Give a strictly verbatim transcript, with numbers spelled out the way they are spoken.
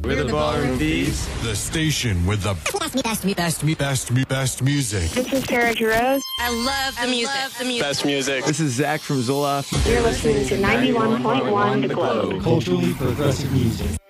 We're the Ballroom Thieves. The station with the best, best, best, best, best music. This is Sarah Giroux. I love the music. Love the music. Best music. This is Zach from Zoloft. You're listening to ninety-one point one The Globe. Culturally progressive music.